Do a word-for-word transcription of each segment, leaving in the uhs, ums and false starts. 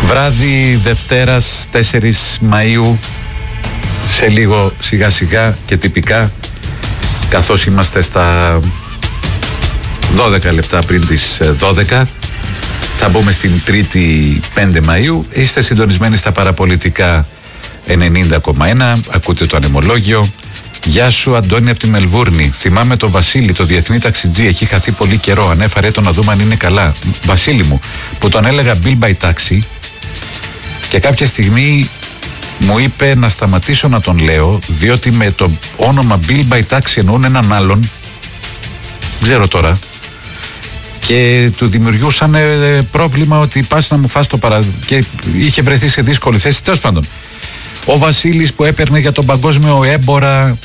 Βράδυ Δευτέρας τέσσερις Μαΐου, σε λίγο σιγά σιγά και τυπικά, καθώς είμαστε στα δώδεκα λεπτά πριν τις δώδεκα, θα μπούμε στην Τρίτη πέντε Μαΐου. Είστε συντονισμένοι στα παραπολιτικά ενενήντα κόμμα ένα, ακούτε το ανεμολόγιο. Γεια σου Αντώνη από τη Μελβούρνη. Θυμάμαι το Βασίλη, το διεθνή ταξιτζή, έχει χαθεί πολύ καιρό. Ανέφερε το να δούμε αν είναι καλά. Βασίλη μου, που τον έλεγα Bill by Taxi, και κάποια στιγμή μου είπε να σταματήσω να τον λέω, διότι με το όνομα Bill by Taxi εννοούν έναν άλλον, ξέρω τώρα, και του δημιουργούσαν ε, πρόβλημα ότι πας να μου φας το παρα... και είχε βρεθεί σε δύσκολη θέση. Τέλος πάντων, ο Βασίλης που έπαιρνε για τον παγκόσμιο έμπορα,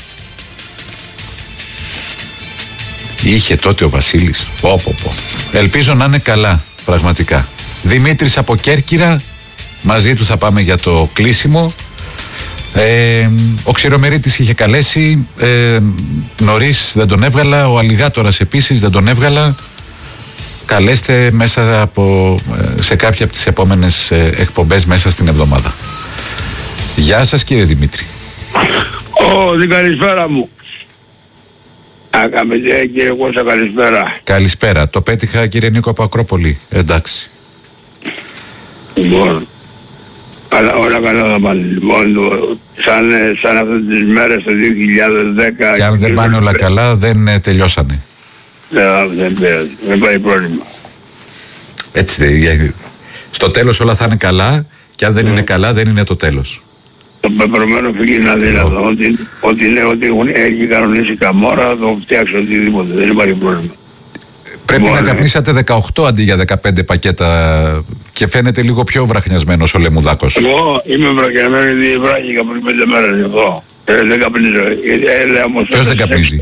είχε τότε ο Βασίλης, πω, πω, πω. Ελπίζω να είναι καλά, πραγματικά. Δημήτρης από Κέρκυρα, μαζί του θα πάμε για το κλείσιμο. Ε, ο Ξηρομερίτης είχε καλέσει, ε, νωρίς δεν τον έβγαλα, ο Αλιγάτορας επίσης δεν τον έβγαλα. Καλέστε μέσα από, σε κάποια από τις επόμενες εκπομπές μέσα στην εβδομάδα. Γεια σας κύριε Δημήτρη. Ω, την καλησπέρα μου. Άκαμε κύριε Κώστα, καλησπέρα. Καλησπέρα. Το πέτυχα κύριε Νίκο από Ακρόπολη. Εντάξει. Λοιπόν, αλλά όλα καλά θα πάνε. Λοιπόν, σαν, σαν αυτές τις μέρες το δύο χιλιάδες δέκα... Και αν δεν πάνε όλα καλά δεν ε, τελειώσανε. Δεν, δεν πειράζει. Δεν πάει πρόβλημα. Έτσι, στο τέλος όλα θα είναι καλά, και αν δεν mm. είναι καλά δεν είναι το τέλος. Το πεπρωμένο φύγει να δει mm. ότι, ότι λέει ότι έχει κανονίσει καμόρα, θα το φτιάξει οτιδήποτε. Δεν υπάρχει πρόβλημα. Πρέπει Μπορεί. να καπνίσατε δεκαοκτώ αντί για δεκαπέντε πακέτα και φαίνεται λίγο πιο βραχνιασμένος ο Λεμουδάκος. Εγώ είμαι βραχνιασμένος γιατί βράχηκα πριν πέντε μέρες εδώ. Ε, δεν καπνίζω. Ε, Ποιος δεν καπνίζει?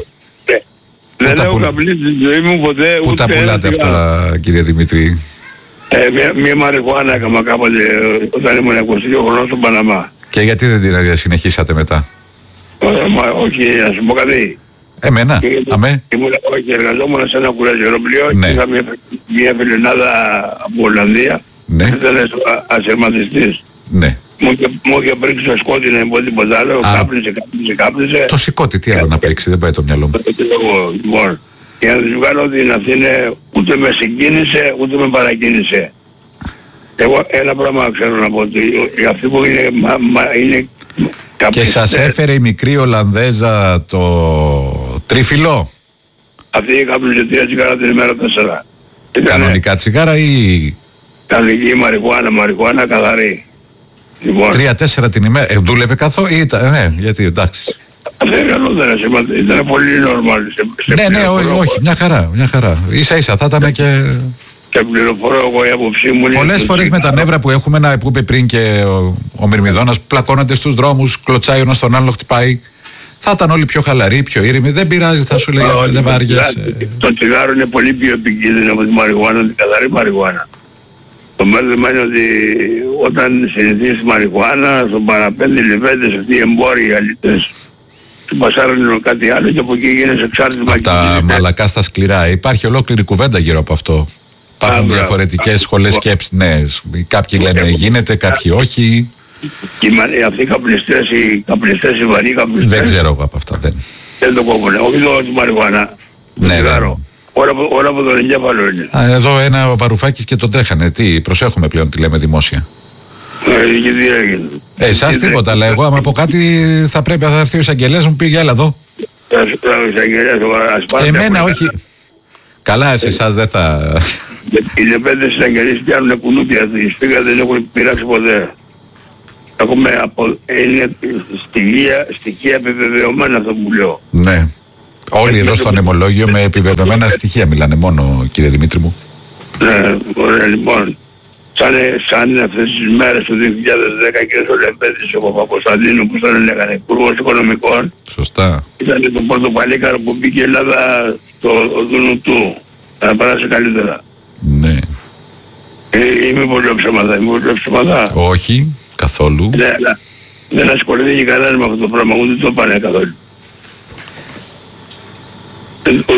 Δεν έχω καπνίσει τη ζωή μου ποτέ. Πού τα πουλάτε αυτά κύριε Δημήτρη? Ε, μια, μια μαριχουάνα έκανα κάποτε όταν ήμουν είκοσι δύο χρονών στον Παναμά. Και γιατί δεν την συνεχίσατε μετά? Ε, μα, όχι, να σου πω κάτι. Εμένα, αμέ. Ήμουν, όχι, εργαζόμουν σε ένα κουραζιεροπλοίο, ναι. Και είχα μια, μια φιλενάδα από Ολλανδία, ναι. Ήταν ασερματιστής. Ναι. Μου είχε πρίξει το σκότι, να πω τίποτα άλλο, κάπνισε, κάπνισε, κάπνισε. Το σηκώτη, τι άλλο να πρίξει, δεν πάει το μυαλό μου. Λοιπόν, για να τους βγάλω την αυτή είναι, ούτε με συγκίνησε, ούτε με παρακίνησε. Εγώ ένα πράγμα ξέρω να πω, ότι αυτή που είναι, μα, μα, είναι και σας έφερε η μικρή Ολλανδέζα το τρίφυλλο? Αυτή η κάπνιζε τρία τσιγάρα την ημέρα τέσσερα. Κανονικά τσιγάρα ή? Κανονική μαριχουάνα, μαριχουάνα καθαρή. Λοιπόν. Τρία-τέσσερα την ημέρα. Ε, δούλευε καθόλου ή ήταν, ναι, γιατί εντάξει. Δεν ήταν, ήταν πολύ normal. Σε, ναι, ναι, ό, όχι, μια χαρά, μια χαρά. Ίσα ίσα θα ήταν και... Και πληροφορώ εγώ η άποψή μου. Πολλές φορές με τα νεύρα που έχουμε, να που είπε πριν και ο, ο Μυρμηδόνας, πλακώνονται στους δρόμους, κλωτσάει ο ένας τον άλλο, χτυπάει. Θα ήταν όλοι πιο χαλαροί, πιο ήρεμοι, δεν πειράζει, θα σου λέει, δεν βάριεσαι. Το τσιγάρο είναι πολύ πιο επικίνδυνο από τη μαριχουάνα, την καθαρή μαριχουάνα. Το μέρδεμα είναι ότι όταν συνηθίσεις μαριχουάνα, στον παραπέντε λιβέντες αυτοί οι εμπόροι, οι αλήτες, του πασάρουν κάτι άλλο και από εκεί γίνεσαι εξάρτημα. Από τα μαλακά στα σκληρά. Υπάρχει ολόκληρη κουβέντα γύρω από αυτό. Υπάρχουν διαφορετικές σχολές σκέψης. Ναι, κάποιοι λένε γίνεται, κάποιοι όχι. Και αυτοί οι καπνιστές, οι καπνιστές, οι βαρύ καπνιστές. Δεν ξέρω εγώ από αυτά. Δεν, δεν το κόβουνε. Όχι το τη μαριχουάνα. Ναι, ναι. Όλα από τον εγκέφαλο είναι. Α, εδώ ένα Βαρουφάκης και τον τρέχανε. Τι, προσέχουμε πλέον τι λέμε δημόσια. Ε, και τι έγινε. Ε, εσάς τίποτα, αλλά εγώ άμα πω κάτι θα πρέπει να έρθει ο εισαγγελέας μου, πήγε έλα εδώ. Εμένα όχι. Καλά, σε εσάς δεν θα... Οι λεπέντες εισαγγελίες πιάνουν κουνούπια, οι σπίγα δεν έχουν πειράξει ποτέ. Έχουμε από... είναι στοιχεία, στοιχεία επιβεβαιωμένα αυτό που λέω. Ναι. Όλοι εδώ στο ανεμολόγιο με επιβεβαιωμένα στοιχεία μιλάνε μόνο, κύριε Δημήτρη μου. Ναι, ωραία, λοιπόν. Σαν, σαν αυτές τις μέρες του δύο χιλιάδες δέκα και ο Λεπέντης, ο Παπακοσταντίνου που τον έλεγαν υπουργός οικονομικών. Σωστά. Ήταν το πορτοπαλίκαρο που μπήκε η Ελλάδα στο δούνου του. Να περάσει καλύτερα. Ναι. Ε, είμαι πολύ ψέματα, είμαι πολύ ψέματα. Όχι, καθόλου. Ναι, αλλά δεν ασχολείται κανένας με αυτό το πράγμα, ούτε το πάνε καθόλου.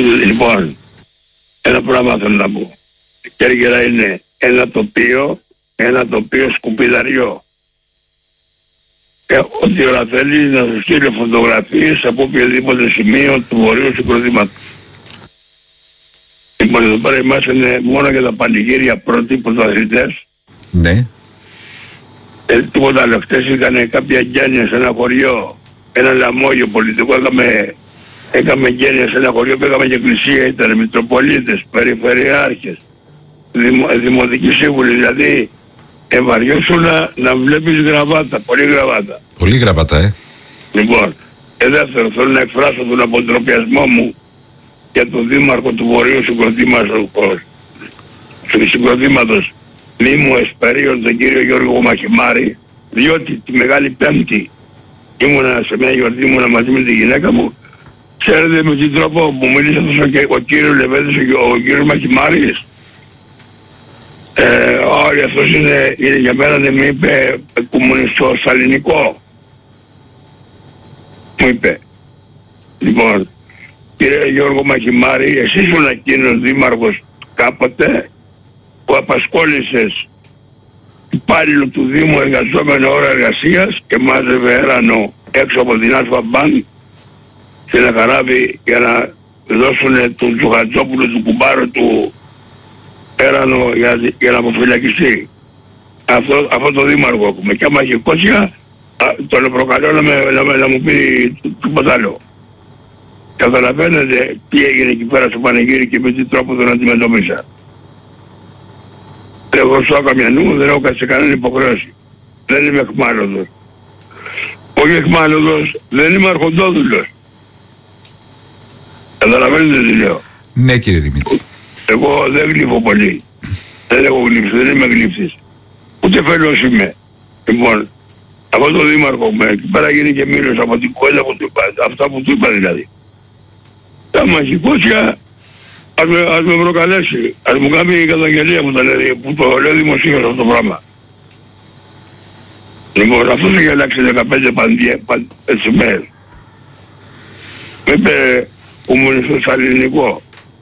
Λοιπόν, ένα πράγμα θέλω να πω. Η Κέρκυρα είναι ένα τοπίο ένα τοπίο σκουπιδαριό. Ε, ό,τι ώρα θέλει να σου στείλει φωτογραφίες από οποιοδήποτε σημείο του βορείου συγκροτήματος. Λοιπόν, εδώ πέρα είμαστε μόνο για τα πανηγύρια πρώτοι πρωταθλητές. Ναι. Ε, τίποτα άλλο. Χτες ήταν κάποια γένεια σε ένα χωριό, ένα λαμόγιο πολιτικό, έκαμε, έκαμε γένεια σε ένα χωριό που έκαμε και εκκλησία, ήταν μητροπολίτες, περιφερειάρχες, δημο, δημοτικοί σύμβουλοι, δηλαδή ευαριώσουν να, να βλέπεις γραβάτα, πολύ γραβάτα. Πολύ γραβάτα, ε. Λοιπόν, και δεύτερο, θέλω να εκφράσω τον αποτροπιασμό μου για τον δήμαρχο του Βορείου συγκροτήματος μη μου εσπερίων, τον κύριο Γιώργο Μαχημάρη, διότι τη Μεγάλη Πέμπτη ήμουνα σε μια γιορτή, ήμουνα μαζί με τη γυναίκα μου. Ξέρετε με την τρόπο που μίλησε ο, ο κύριος Λεβέντης, ο, ο κύριος Μαχημάρης, ε, όλοι αυτός είναι, είναι για μένα, δεν μου είπε κομμουνιστό σταλινικό. Μου είπε, λοιπόν, κύριε Γιώργο Μαχημάρη, εσύ ήσουν εκείνος δήμαρχος κάποτε που απασχόλησες υπάλληλο του Δήμου εργαζόμενο ώρα εργασίας και μάζευε έρανο έξω από την Αλφα Μπάνκ σε ένα καράβι για να δώσουν τον Τζουχατζόπουλο του κουμπάρου του έρανο για, για να αποφυλακιστεί. Αυτό, αυτό το δήμαρχο έχουμε. Και άμα έχει κότσια, τον προκαλώ να, με, να, με, να μου πει τίποτα άλλο. Καταλαβαίνετε τι έγινε εκεί πέρα στο πανηγύρι και με τι τρόπο τον αντιμετώπισα. Εγώ στο Καμιανού δεν έχω σε κανένα υποχρέωση. Δεν είμαι εχμάλωτος. Όχι εχμάλωτος, δεν είμαι αρχοντόδουλος. Καταλαβαίνετε τι λέω. Ναι κύριε Δημήτρη. Εγώ δεν γλύφω πολύ. Δεν έχω γλύψει, δεν είμαι γλύψης. Ούτε φέλος είμαι. Λοιπόν, αυτό το δήμαρχο με εκεί πέρα γίνει και μίλος από την κουβέντα που του είπα, αυτά που του είπα δηλαδή. Τα μαχικότσια ας με, ας με προκαλέσει, ας μου κάνει η καταγγελία που, τα λέει, που το λέω δημοσίως αυτό το πράγμα. Λοιπόν, αυτός έχει αλλάξει δεκαπέντε έτσι μέρες. Με είπε κομμουνιστός ελληνικό.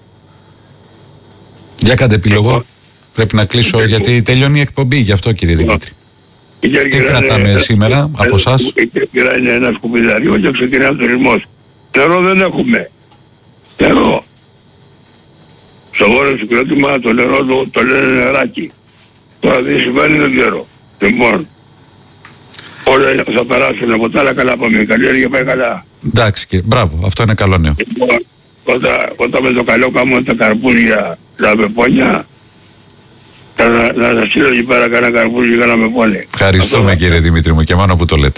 Για κάντε επιλογό. Πρέπει να κλείσω ε, γιατί τελειώνει η εκπομπή, γι' αυτό κύριε Δημήτρη. Η Τι κρατάμε είναι, σήμερα ε, από εσάς? Η Κέρκυρα είναι ένα σκουπιδαριό και ξεκινάει ο τουρισμός. Νερό δεν έχουμε. Νερό. Στο βόρειο συγκρότημα το νερό το, το λένε νεράκι. Τώρα τι συμβαίνει δεν ξέρω. Λοιπόν, όλα θα περάσουν από τα άλλα καλά πάμε. Η καλλιέργεια πάει καλά. Εντάξει και μπράβο, αυτό είναι καλό νέο. Λοιπόν, όταν, όταν με το καλό κάνουμε τα καρπούζια, τα πεπόνια, να, να σας στείλω εκεί πέρα κανένα καρπούζι για να με πόνε. Ευχαριστούμε αυτό, κύριε Δημήτρη μου και μόνο που το λέτε.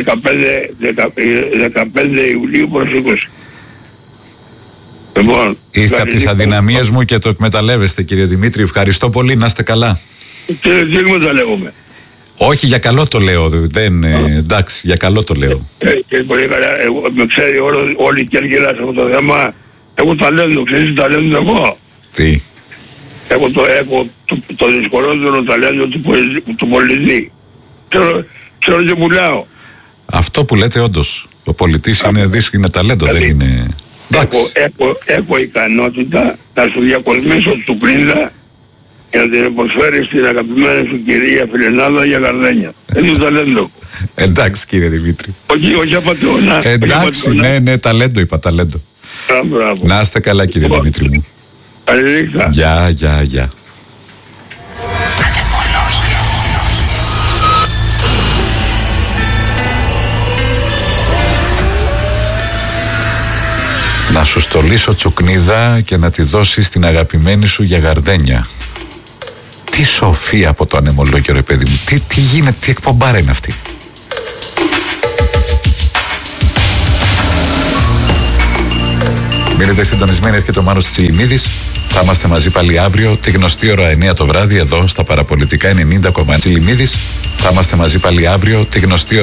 δεκαπέντε Ιουλίου προς είκοσι. Λοιπόν, είστε από τις αδυναμίες μου και το εκμεταλλεύεστε κύριε Δημήτρη. Ευχαριστώ πολύ, να είστε καλά. Τι εκμεταλλεύομαι? Όχι, για καλό το λέω. Δεν, ε, εντάξει, για καλό το λέω. Ε, και πολύ καλά. Εγώ, με ξέρει όλο, όλη η Κέρκυρα σε αυτό το θέμα. Εγώ ταλέντο, ξέρεις ταλέντο εγώ. Τι? Έχω το, έχω το, το δυσκολότερο ταλέντο του, του πολιτή. Ξέρω, ξέρω και πουλάω. Αυτό που λέτε όντως. Ο πολιτής είναι δύσκολο, είναι ταλέντο, δηλαδή, δεν είναι... Έχω, έχω, έχω ικανότητα να σου διακοσμήσω του Πρίνδα για να την προσφέρει στην αγαπημένη σου κυρία Φιλενάδα για Γαρδένια. Είναι το ταλέντο. Εντάξει κύριε Δημήτρη. Όχι, όχι απατεώνα. Εντάξει, ναι, ναι, ταλέντο είπα, ταλέντο. Να είστε καλά κύριε Δημήτρη μου. Καλή νύχτα. Γεια, γεια, γεια. Να σου στολίσω τσουκνίδα και να τη δώσεις την αγαπημένη σου για γαρδένια. Τι σοφία από το ανεμολόγιο ρε παιδί μου. Τι, τι γίνεται, τι εκπομπάρα είναι αυτή. Μείνετε συντονισμένοι, έρχεται ο Μάνος Τσιλιμίδης. Θα είμαστε μαζί πάλι αύριο, τη γνωστή ώρα εννιά το βράδυ, εδώ στα Παραπολιτικά ενενήντα κόμμα ένα. Τσιλιμίδης. Θα είμαστε μαζί πάλι αύριο, τη γνωστή ώρα